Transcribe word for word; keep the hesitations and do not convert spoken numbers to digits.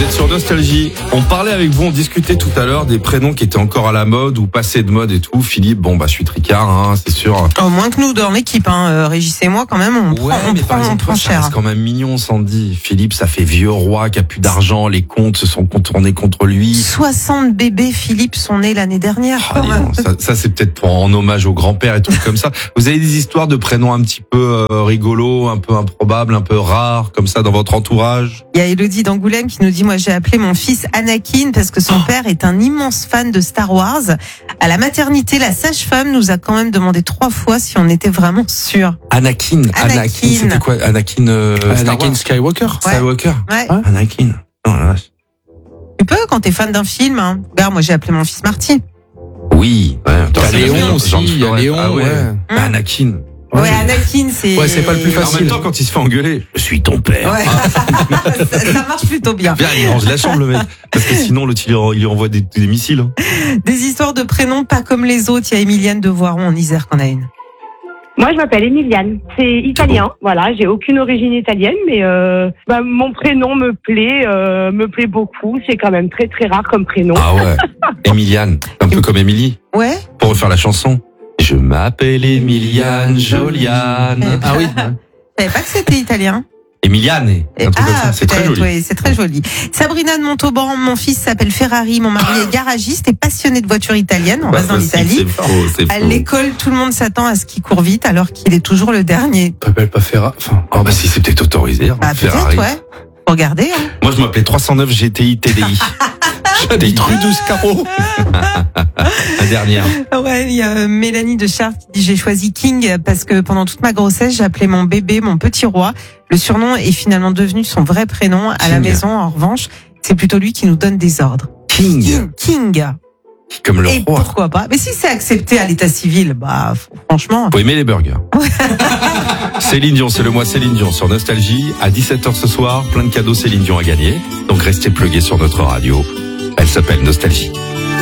êtes sur Nostalgie. On parlait avec vous, on discutait tout à l'heure des prénoms qui étaient encore à la mode ou passés de mode et tout. Philippe, bon bah je suis tricard, hein, c'est sûr. Oh, moins que nous dans l'équipe, hein. euh, Régis et moi quand même, on Ouais, prend, on mais prend, par exemple, on prend toi, ça cher. reste quand même mignon, Sandy. Philippe, ça fait vieux roi qui a plus d'argent, les comptes se sont contournés contre lui. soixante bébés Philippe sont nés l'année dernière. Ah, dis donc, ça, ça c'est peut-être pour en hommage au grand-père et tout comme ça. Vous avez des histoires de prénoms un petit peu euh, rigolos, un peu improbables, un peu rares, comme ça dans votre entourage? Il y a Elodie d'Angoulême qui nous dit, moi j'ai appelé mon fils Anakin parce que son Oh. père est un immense fan de Star Wars. À la maternité, la sage-femme nous a quand même demandé trois fois si on était vraiment sûr. Anakin, Anakin, Anakin. c'était quoi? Anakin, euh, Star Anakin Wars Skywalker. Ouais. Skywalker. Ouais. Anakin. Oh la vache. Tu peux quand t'es fan d'un film. Hein. Regarde, moi j'ai appelé mon fils Marty. Oui, ouais. T'as C'est Léon bien, aussi, Jean de il y a Florette. Léon, Ah ouais. ouais. Bah, Anakin. Ouais, Anakin, c'est. Ouais, c'est pas le plus En facile. même temps, quand il se fait engueuler, je suis ton père. Ouais. ça, ça marche plutôt bien. Viens, il range la chambre, le mec. Parce que sinon, l'autre, il lui en- il lui envoie des, des missiles. hein. Des histoires de prénoms pas comme les autres. Il y a Emilienne de Voiron en Isère qu'on a une. Moi, je m'appelle Emiliane. C'est italien. Voilà, j'ai aucune origine italienne, mais euh, bah, mon prénom me plaît, euh, me plaît beaucoup. C'est quand même très très rare comme prénom. Ah ouais. Emiliane. Un peu comme Émilie. Ouais. Pour refaire la chanson. Je m'appelle Emiliane Joliane. Ah oui. Je savais pas que c'était italien. Emiliane. Un truc comme Ah, ça. C'est très peut-être, joli. oui, c'est très joli. Sabrina de Montauban, mon fils s'appelle Ferrari, mon mari est garagiste et passionné de voitures italiennes. On Bah, reste dans facile, l'Italie. C'est faux, c'est À faux. l'école, tout le monde s'attend à ce qu'il court vite alors qu'il est toujours le dernier. T'appelles pas Ferrari. Enfin, Ah bah si, c'est peut-être autorisé. hein, Bah, Ferrari. peut-être, ouais. Faut regarder, hein. Moi, je m'appelais trois cent neuf G T I T D I. j'habite rue douze carreaux. La dernière. Ouais, il y a euh, Mélanie de Chartres qui dit j'ai choisi King parce que pendant toute ma grossesse, j'appelais mon bébé mon petit roi. Le surnom est finalement devenu son vrai prénom. À la King. maison, en revanche, c'est plutôt lui qui nous donne des ordres. King. King. Comme le Et roi. pourquoi pas? Mais si c'est accepté à l'état civil, bah franchement. Faut aimer les burgers. Céline Dion, c'est le mois Céline Dion sur Nostalgie. À dix-sept heures ce soir, plein de cadeaux Céline Dion à gagner. Donc restez plugués sur notre radio. Elle s'appelle Nostalgie.